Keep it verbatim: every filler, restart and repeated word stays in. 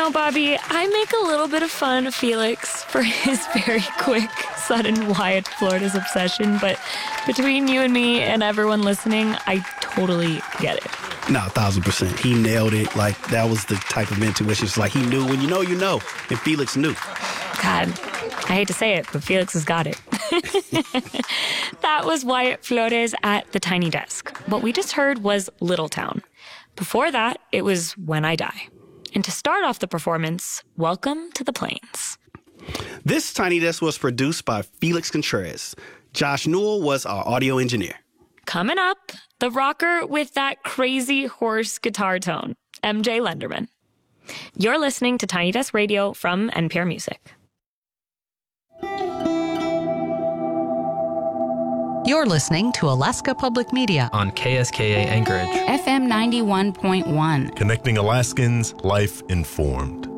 know, Bobby, I make a little bit of fun of Felix for his very quick, sudden Wyatt Florida's obsession, but between you and me and everyone listening, I totally get it. No, a thousand percent. He nailed it. Like, that was the type of intuition. It's like he knew when you know, you know. And Felix knew. God, I hate to say it, but Felix has got it. That was Wyatt Flores at the Tiny Desk. What we just heard was Little Town. Before that, it was When I Die. And to start off the performance, welcome to the Plains. This Tiny Desk was produced by Felix Contreras. Josh Newell was our audio engineer. Coming up, the rocker with that crazy hoarse guitar tone, M J Lenderman. You're listening to Tiny Desk Radio from N P R Music. You're listening to Alaska Public Media on K S K A Anchorage, F M ninety-one point one. Connecting Alaskans, life informed.